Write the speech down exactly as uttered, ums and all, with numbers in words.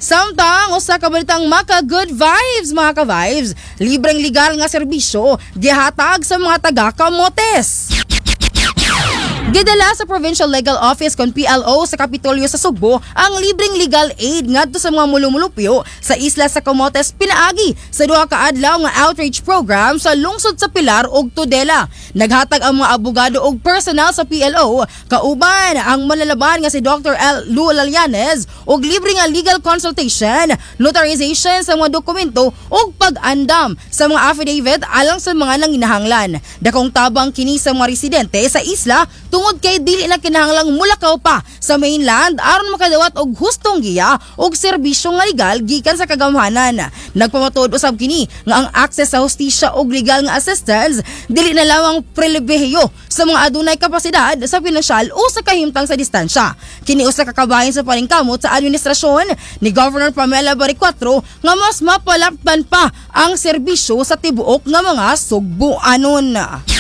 Samtang usa ka balitang maka good vibes mga ka-vibes, libreng legal nga serbisyo gihatag sa mga taga-kamotes. Gidala sa Provincial Legal Office kon P L O sa Kapitolyo sa Sugbo ang libreng legal aid ngadto sa mga mulumulupyo sa isla sa Camotes pinaagi sa duha ka adlaw nga outreach program sa lungsod sa Pilar ug Tudela. Naghatag ang mga abogado ug personnel sa P L O kauban ang manlalaban nga si Doctor L. Lu Lalianes ug libre nga legal consultation, notarization sa mga dokumento ug pag-andam sa mga affidavit alang sa mga nanginahanglan. Dakong tabang kini sa mga residente sa isla tungod kay dili na kinahanglang mulakaw pa sa mainland aron makadawat og hustong giya og serbisyo nga legal gikan sa kagamhanan. Nagpamatud usab kini nga ang access sa hustisya og legal nga assistance dili na lamang pribilehiyo sa mga adunay kapasidad sa pinansyal o sa kahimtang sa distansya. Kini usa ka kabahin sa paningkamot sa administrasyon ni Governor Pamela Baricuatro nga mas mapalapdan pa ang serbisyo sa tibuok nga mga Sugboanon.